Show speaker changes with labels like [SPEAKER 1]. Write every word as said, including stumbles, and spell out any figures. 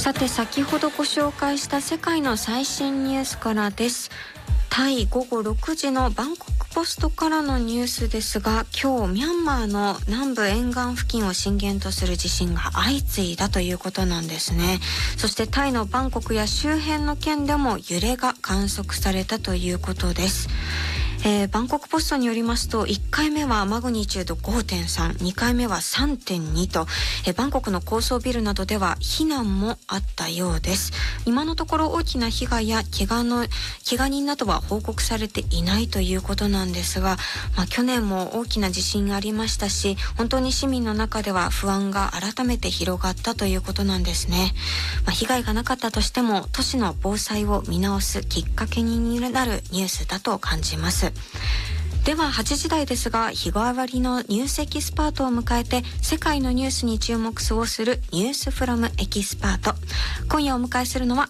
[SPEAKER 1] さて先ほどご紹介した世界の最新ニュースからです。タイごごろくじのバンコクポストからのニュースですが、今日ミャンマーの南部沿岸付近を震源とする地震が相次いだということなんですね。そしてタイのバンコクや周辺の県でも揺れが観測されたということです。えー、バンコクポストによりますと、いっかいめはマグニチュード ごてんさん、にかいめは さんてんに と、えー、バンコクの高層ビルなどでは避難もあったようです。今のところ大きな被害や怪我の怪我人などは報告されていないということなんですが、まあ、去年も大きな地震がありましたし、本当に市民の中では不安が改めて広がったということなんですね。まあ、被害がなかったとしても都市の防災を見直すきっかけになるニュースだと感じます。でははちじ台ですが、日替わりのニュースエキスパートを迎えて世界のニュースに注目をするニュースフロムエキスパート。今夜お迎えするのは